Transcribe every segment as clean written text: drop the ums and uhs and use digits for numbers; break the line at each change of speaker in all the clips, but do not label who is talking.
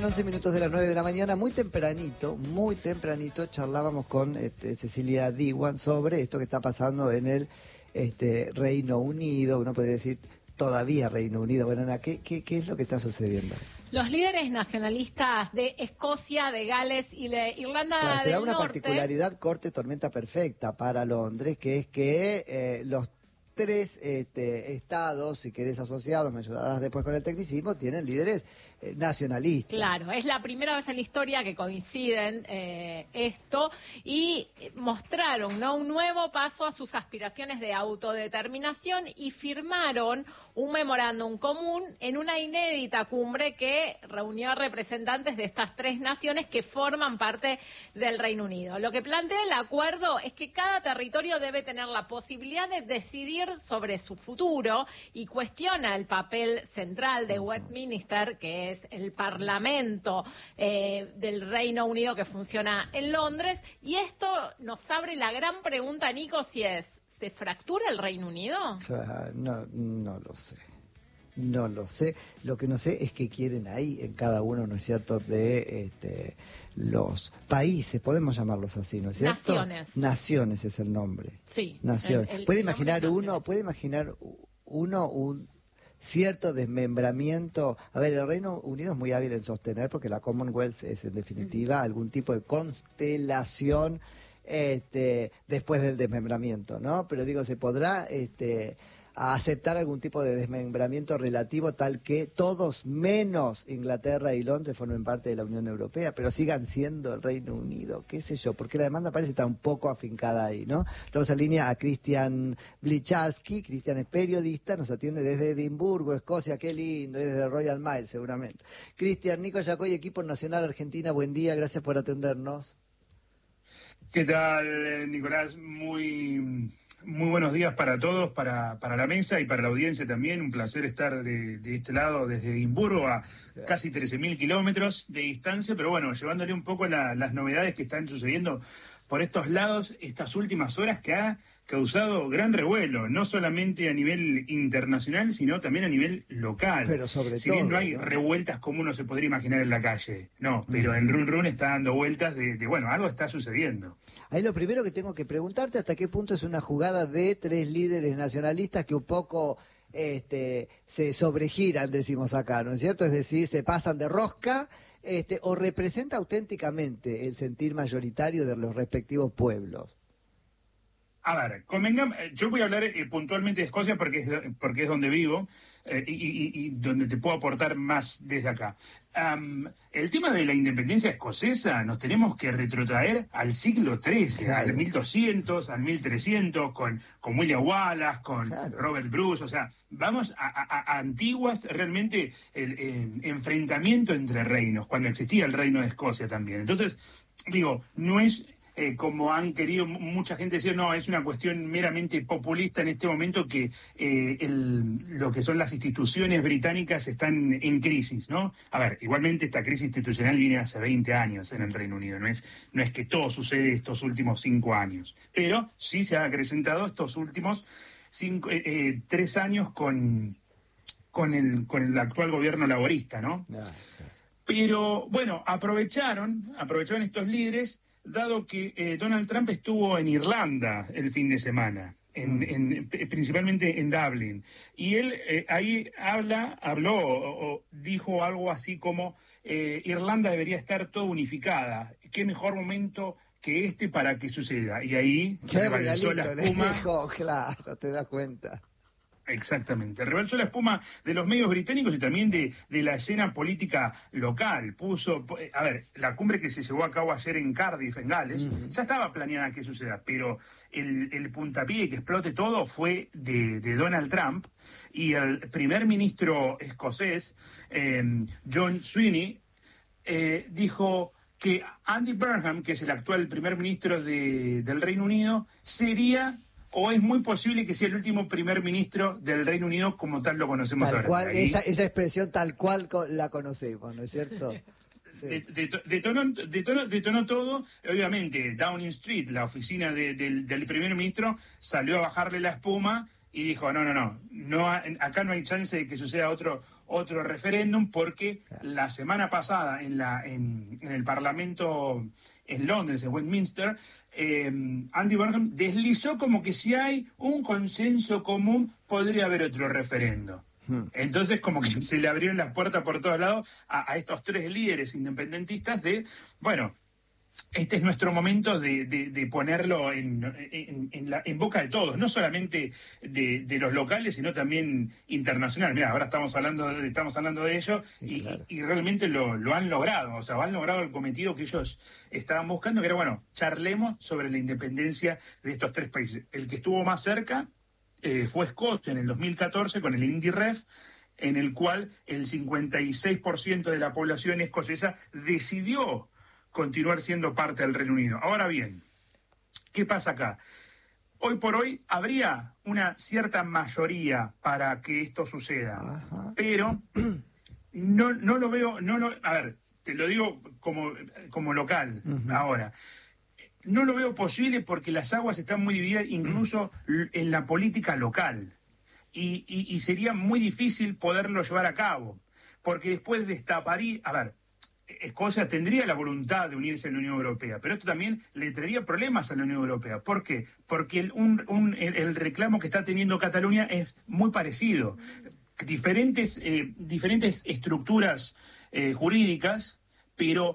bien, 11 minutos de las 9 de la mañana, muy tempranito, charlábamos con Cecilia Diwan sobre esto que está pasando en el Reino Unido, uno podría decir todavía Reino Unido. Bueno, Ana, ¿qué es lo que está sucediendo?
Los líderes nacionalistas de Escocia, de Gales y de Irlanda del Norte...
Se da una particularidad, corte tormenta perfecta para Londres, que es que los tres estados, si querés asociados, me ayudarás después con el tecnicismo, tienen líderes nacionalistas.
Claro, es la primera vez en la historia que coinciden esto y mostraron, ¿no?, un nuevo paso a sus aspiraciones de autodeterminación y firmaron un memorándum común en una inédita cumbre que reunió a representantes de estas tres naciones que forman parte del Reino Unido. Lo que plantea el acuerdo es que cada territorio debe tener la posibilidad de decidir sobre su futuro y cuestiona el papel central de Westminster, que es el Parlamento del Reino Unido que funciona en Londres, y esto nos abre la gran pregunta, Nico, si ¿se fractura el Reino Unido?
No lo sé. No lo sé. Lo que no sé es qué quieren ahí en cada uno, ¿no es cierto?, de los países, podemos llamarlos así, ¿no es cierto?
Naciones.
Naciones es el nombre.
Sí.
Naciones. ¿Puede imaginar uno un cierto desmembramiento? A ver, el Reino Unido es muy hábil en sostener, porque la Commonwealth es en definitiva algún tipo de constelación después del desmembramiento, ¿no? Pero digo, ¿se podrá a aceptar algún tipo de desmembramiento relativo tal que todos menos Inglaterra y Londres formen parte de la Unión Europea, pero sigan siendo el Reino Unido? ¿Qué sé yo? Porque la demanda parece estar un poco afincada ahí, ¿no? Estamos en línea a Cristian Blicharski. Cristian es periodista, nos atiende desde Edimburgo, Escocia. Qué lindo, desde Royal Mail seguramente. Cristian, Nico Yacoy, equipo nacional Argentina, buen día, gracias por atendernos.
¿Qué tal, Nicolás? Muy buenos días para todos, para la mesa y para la audiencia también. Un placer estar de este lado, desde Edimburgo, a casi 13.000 kilómetros de distancia, pero bueno, llevándole un poco las novedades que están sucediendo por estos lados estas últimas horas, que ha causado gran revuelo, no solamente a nivel internacional, sino también a nivel local.
Pero sobre
si bien
todo,
no hay revueltas como uno se podría imaginar en la calle, no, pero en Run Run está dando vueltas bueno, algo está sucediendo.
Ahí lo primero que tengo que preguntarte, ¿hasta qué punto es una jugada de tres líderes nacionalistas que un poco se sobregiran, decimos acá, ¿no es cierto? Es decir, se pasan de rosca, o representa auténticamente el sentir mayoritario de los respectivos pueblos?
A ver, yo voy a hablar puntualmente de Escocia porque es donde vivo y donde te puedo aportar más desde acá. El tema de la independencia escocesa nos tenemos que retrotraer al siglo XIII,
claro,
al 1200, al 1300, con William Wallace, con
claro,
Robert Bruce. O sea, vamos a antiguas, realmente, el enfrentamiento entre reinos, cuando existía el reino de Escocia también. Entonces, digo, no es... como han querido mucha gente decir, no, es una cuestión meramente populista en este momento, que lo que son las instituciones británicas están en crisis, ¿no? A ver, igualmente esta crisis institucional viene hace 20 años en el Reino Unido, no es que todo sucede estos últimos 5 años, pero sí se ha acrecentado estos últimos 3 años con el actual gobierno laborista, ¿no? Pero, bueno, aprovecharon estos líderes, dado que Donald Trump estuvo en Irlanda el fin de semana, principalmente en Dublin, y él ahí dijo algo así como Irlanda debería estar toda unificada. ¿Qué mejor momento que para que suceda? Y ahí rebalsó la espuma.
Claro, te das cuenta.
Exactamente, rebalsó la espuma de los medios británicos y también de la escena política local. A ver, la cumbre que se llevó a cabo ayer en Cardiff, en Gales, ya estaba planeada que suceda, pero el puntapié que explote todo fue de Donald Trump, y el primer ministro escocés, John Sweeney, dijo que Andy Burnham, que es el actual primer ministro del Reino Unido, sería... o es muy posible que sea el último primer ministro del Reino Unido como tal lo conocemos
tal
ahora.
Cual, esa expresión tal cual la conocemos, ¿no es cierto? Sí.
Detonó todo. Obviamente, Downing Street, la oficina del primer ministro, salió a bajarle la espuma y dijo, no, acá no hay chance de que suceda otro otro referéndum, porque la semana pasada en el Parlamento en Londres, en Westminster, Andy Burnham deslizó como que si hay un consenso común podría haber otro referendo. Entonces como que se le abrieron las puertas por todos lados a estos tres líderes independentistas bueno, este es nuestro momento de ponerlo en boca de todos, no solamente de los locales, sino también internacional. Mira, ahora estamos hablando de ello
Claro.
y realmente lo han logrado, o sea, han logrado el cometido que ellos estaban buscando, que era, bueno, charlemos sobre la independencia de estos tres países. El que estuvo más cerca fue Escocia en el 2014 con el INDIREF, en el cual el 56% de la población escocesa decidió continuar siendo parte del Reino Unido. Ahora bien, ¿qué pasa acá? Hoy por hoy habría una cierta mayoría para que esto suceda,
Ajá.
pero no lo veo, a ver, te lo digo como local ahora. No lo veo posible porque las aguas están muy divididas incluso en la política local y sería muy difícil poderlo llevar a cabo, porque después destaparía, a ver, Escocia tendría la voluntad de unirse a la Unión Europea, pero esto también le traería problemas a la Unión Europea. ¿Por qué? Porque el reclamo que está teniendo Cataluña es muy parecido. Diferentes estructuras jurídicas, pero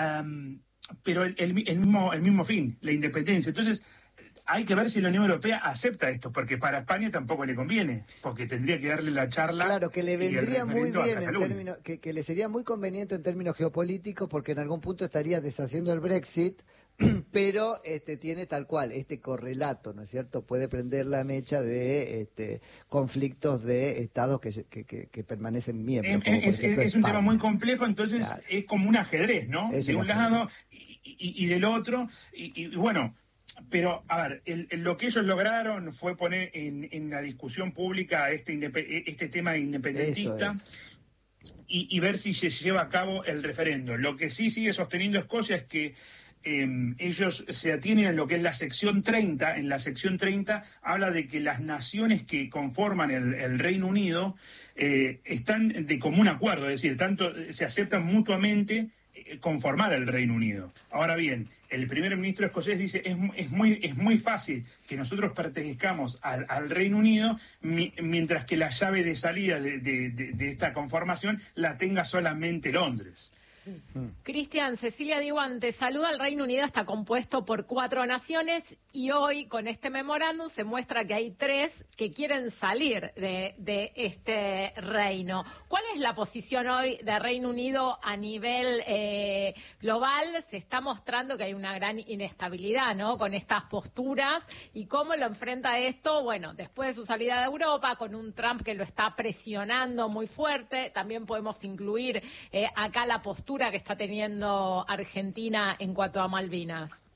el mismo fin, la independencia. Entonces, hay que ver si la Unión Europea acepta esto, porque para España tampoco le conviene, porque tendría que darle la charla.
Claro, que le
y el
vendría muy
referendo a
bien en
Cataluña.
términos, que le sería muy conveniente en términos geopolíticos, porque en algún punto estaría deshaciendo el Brexit, pero tiene tal cual este correlato, ¿no es cierto? Puede prender la mecha de conflictos de estados que permanecen miembros. Como por ejemplo
Es un tema
España.
muy complejo, entonces
Claro.
es como un ajedrez, ¿no?
Es
De
un
un
ajedrez.
lado y del otro, y bueno, pero a ver, lo que ellos lograron fue poner en la discusión pública este tema independentista.
Eso es.
Y ver si se lleva a cabo el referendo. Lo que sí sigue sosteniendo Escocia es que ellos se atienen a lo que es la sección 30. En la sección 30 habla de que las naciones que conforman el Reino Unido están de común acuerdo, es decir, tanto se aceptan mutuamente conformar el Reino Unido. Ahora bien, el primer ministro escocés dice es muy fácil que nosotros pertenezcamos al Reino Unido, mientras que la llave de salida de esta conformación la tenga solamente Londres.
Cristian, Cecilia Diwan te saluda. El Reino Unido está compuesto por 4 naciones y hoy con este memorándum se muestra que hay 3 que quieren salir de este reino. ¿Cuál es la posición hoy de Reino Unido a nivel global? Se está mostrando que hay una gran inestabilidad, ¿no?, con estas posturas. ¿Y cómo lo enfrenta esto? Bueno, después de su salida de Europa, con un Trump que lo está presionando muy fuerte. También podemos incluir acá la postura que está teniendo Argentina en cuanto a Malvinas.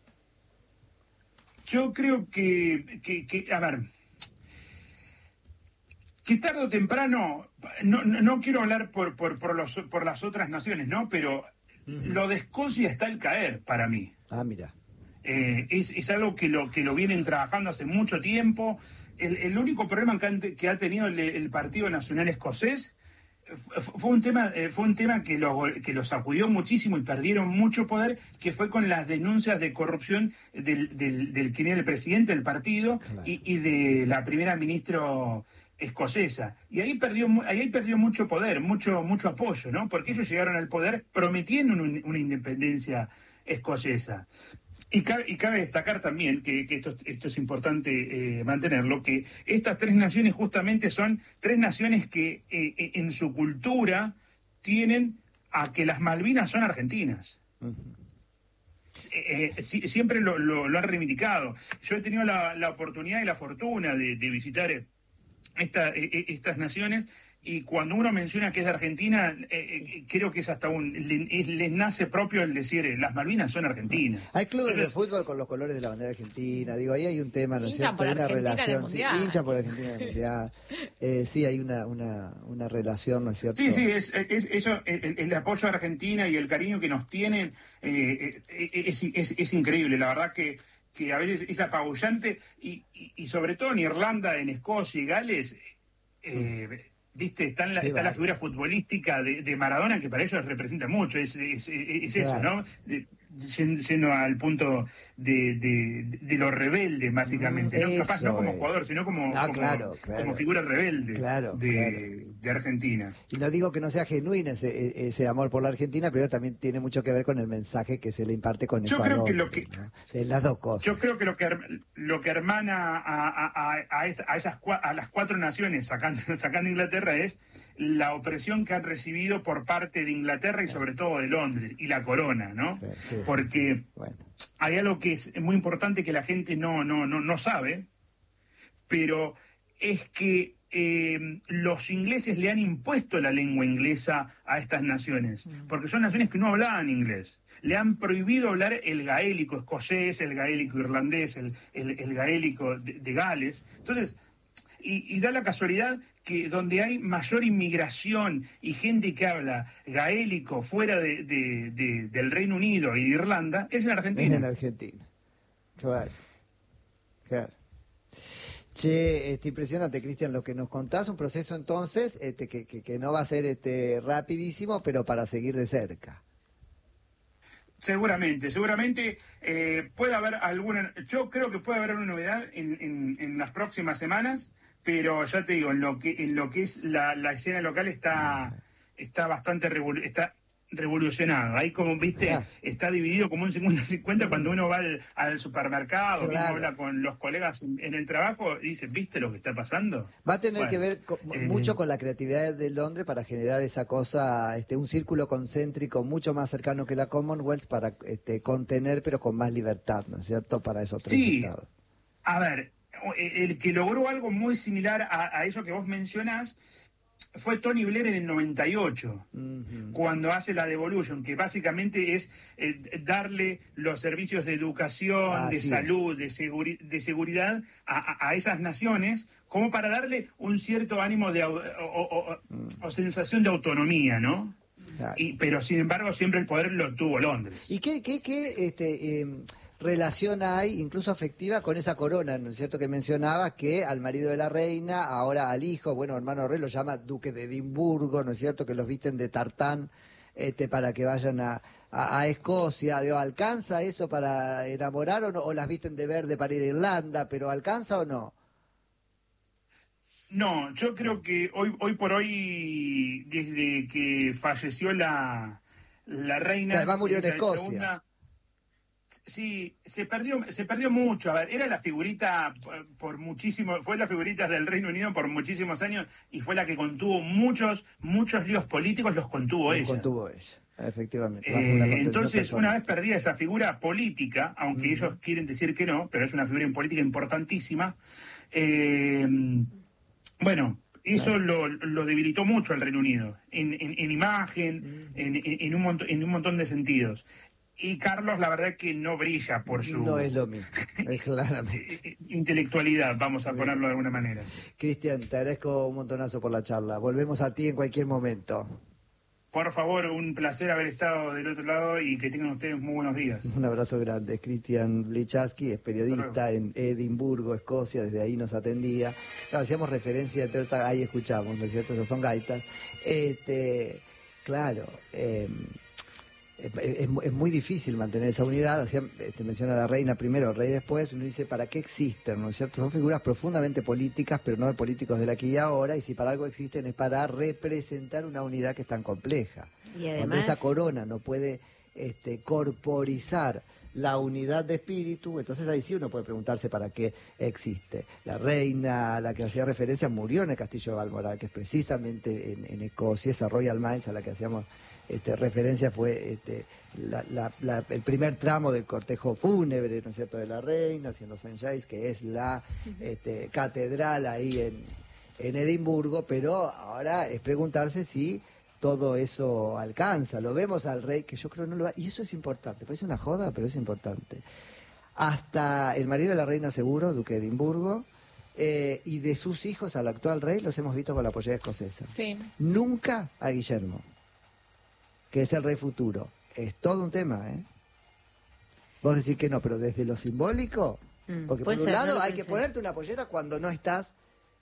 Yo creo a ver, que tarde o temprano, no quiero hablar por las otras naciones, ¿no? Pero lo de Escocia está al caer para mí.
Ah, mira.
Es algo que lo vienen trabajando hace mucho tiempo. El único problema que ha tenido el Partido Nacional Escocés fue un tema que lo sacudió muchísimo y perdieron mucho poder, que fue con las denuncias de corrupción del quien era el presidente del partido. Claro. y de la primera ministra escocesa. Y ahí perdió mucho poder, mucho apoyo, ¿no? Porque ellos llegaron al poder prometiendo una independencia escocesa. Y cabe destacar también que esto es importante mantenerlo, que estas 3 naciones justamente son 3 naciones que en su cultura tienen a que las Malvinas son argentinas. Siempre lo han reivindicado. Yo he tenido la oportunidad y la fortuna de visitar estas naciones. Y cuando uno menciona que es de Argentina, creo que es hasta les nace propio el decir, las Malvinas son argentinas.
Hay clubes de fútbol con los colores de la bandera argentina, digo, ahí hay un tema, ¿no es cierto? Hay una relación, sí, hinchan por Argentina en el Mundial. Sí, hay una relación, ¿no es cierto?
Sí, eso, el apoyo a Argentina y el cariño que nos tienen es increíble, la verdad que a veces es apabullante y sobre todo en Irlanda, en Escocia y Gales, ¿viste? Está
Sí,
la
vale.
figura futbolística de Maradona, que para ellos representa mucho, es eso,
Claro.
¿no? Yendo al punto de lo rebelde, básicamente, ¿no? Capaz no
Eso
como
es.
jugador, sino
No, claro,
como
claro,
figura rebelde
claro, claro.
de Argentina.
Y no digo que no sea genuino ese amor por la Argentina, pero también tiene mucho que ver con el mensaje que se le imparte con
Yo
eso a
creo que
Londres, ¿no? De las dos cosas.
Yo creo que lo que hermana a las cuatro naciones, sacando Inglaterra, es la opresión que han recibido por parte de Inglaterra y sobre todo de Londres, y la corona, ¿no?
Sí, sí,
Porque
sí. Bueno.
hay algo que es muy importante que la gente no sabe, pero es que los ingleses le han impuesto la lengua inglesa a estas naciones, porque son naciones que no hablaban inglés. Le han prohibido hablar el gaélico escocés, el gaélico irlandés, el gaélico de Gales. Entonces, y da la casualidad que donde hay mayor inmigración y gente que habla gaélico fuera del Reino Unido y de Irlanda, es en
Es
Argentina.
en Argentina. Claro. Claro. Che, impresionante, Cristian, lo que nos contás, un proceso entonces que no va a ser rapidísimo, pero para seguir de cerca.
Seguramente puede haber alguna, yo creo que puede haber una novedad en las próximas semanas, pero ya te digo, en lo que es la escena local está bastante está revolucionado. Ahí como viste,
Claro.
está dividido como un 50-50 cuando uno va al supermercado, mismo
Claro.
habla con los colegas en el trabajo y dice, ¿viste lo que está pasando?
Va a tener que
Bueno,
ver mucho con la creatividad de Londres para generar esa cosa, un círculo concéntrico mucho más cercano que la Commonwealth para contener, pero con más libertad, ¿no es cierto?, para esos tres
sí,
estados.
a ver, el que logró algo muy similar a eso que vos mencionás fue Tony Blair en el 98, cuando hace la devolution, que básicamente es darle los servicios de educación, de
Así
salud, de seguridad a esas naciones, como para darle un cierto ánimo o sensación de autonomía, ¿no?
Claro.
Pero sin embargo siempre el poder lo tuvo Londres.
¿Y qué relación hay, incluso afectiva, con esa corona, ¿no es cierto?, que mencionabas, que al marido de la reina, ahora al hijo, bueno, hermano rey, lo llama duque de Edimburgo, ¿no es cierto?, que los visten de tartán para que vayan a Escocia. Digo, ¿alcanza eso para enamorar o las visten de verde para ir a Irlanda? ¿Pero alcanza o no?
No, yo creo que hoy por hoy, desde que falleció la reina,
Además murió en
Isabel
Escocia.
II, sí, se perdió mucho. A ver, era la figurita fue la figurita del Reino Unido por muchísimos años y fue la que contuvo muchos líos políticos, los contuvo
Lo
ella.
contuvo ella, efectivamente. Bajo una contención
Entonces, una
personal.
vez perdida esa figura política, aunque ellos quieren decir que no, pero es una figura política importantísima, bueno, eso lo debilitó mucho al Reino Unido, en imagen, en un montón de sentidos. Y Carlos, la verdad que no brilla por su
No es lo mismo, claramente.
intelectualidad, vamos a ponerlo de alguna manera.
Cristian, te agradezco un montonazo por la charla. Volvemos a ti en cualquier momento.
Por favor, un placer haber estado del otro lado y que tengan ustedes muy buenos días.
Un abrazo grande. Cristian Blichaski es periodista en Edimburgo, Escocia, desde ahí nos atendía. Claro, hacíamos referencia, ahí escuchamos, ¿no es cierto? Esas son gaitas. Claro, es muy difícil mantener esa unidad. Menciona a la reina primero, el rey después. Uno dice, ¿para qué existen? ¿No es cierto? Son figuras profundamente políticas, pero no de políticos del aquí y ahora. Y si para algo existen es para representar una unidad que es tan compleja.
Y además,
cuando esa corona no puede corporizar la unidad de espíritu, entonces ahí sí uno puede preguntarse para qué existe. La reina a la que hacía referencia murió en el castillo de Balmoral, que es precisamente en Escocia. Esa Royal Mines a la que hacíamos referencia fue el primer tramo del cortejo fúnebre, ¿no es cierto?, de la reina, haciendo St. Giles, que es la catedral ahí en Edimburgo, pero ahora es preguntarse si todo eso alcanza. Lo vemos al rey, que yo creo no lo va, y eso es importante, parece una joda, pero es importante. Hasta el marido de la reina seguro, duque de Edimburgo, y de sus hijos al actual rey los hemos visto con la pollera escocesa.
Sí.
Nunca a Guillermo, que es el rey futuro. Es todo un tema, ¿eh? Vos decís que no, pero desde lo simbólico, porque por
puede
un
ser,
lado
no lo
hay que
pensé.
ponerte una pollera cuando no estás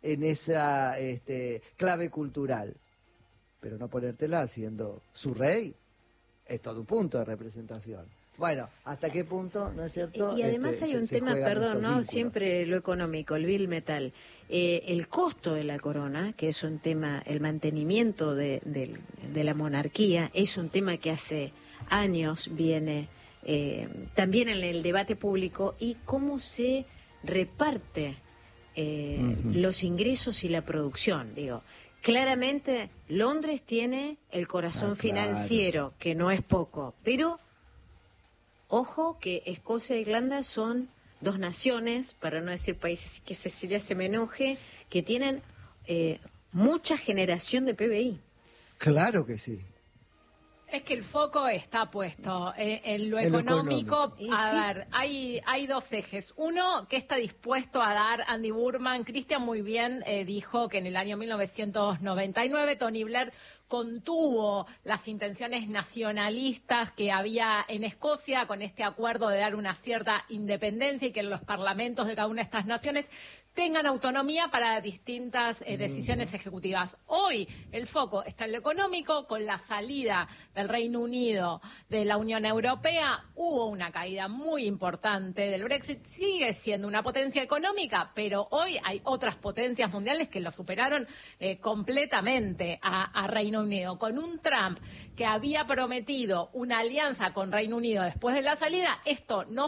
en esa clave cultural. Pero no ponértela siendo su rey es todo un punto de representación. Bueno, ¿hasta qué punto, no es cierto?
Y además hay un tema, perdón, ¿no? Siempre lo económico, el bill metal. El costo de la corona, que es un tema, el mantenimiento de la monarquía, es un tema que hace años viene también en el debate público, y cómo se reparte los ingresos y la producción, digo. Claramente, Londres tiene el corazón financiero, que no es poco, pero ojo que Escocia e Irlanda son dos naciones, para no decir países, que Cecilia se me enoje, que tienen mucha generación de PBI.
Claro que sí.
Es que el foco está puesto en lo económico. A ver, hay dos ejes. Uno, ¿qué está dispuesto a dar Andy Burman? Christian muy bien dijo que en el año 1999 Tony Blair contuvo las intenciones nacionalistas que había en Escocia con este acuerdo de dar una cierta independencia y que los parlamentos de cada una de estas naciones tengan autonomía para distintas decisiones ejecutivas. Hoy el foco está en lo económico. Con la salida del Reino Unido de la Unión Europea hubo una caída muy importante del Brexit. Sigue siendo una potencia económica, pero hoy hay otras potencias mundiales que lo superaron completamente a Reino Unido. Con un Trump que había prometido una alianza con Reino Unido después de la salida, esto no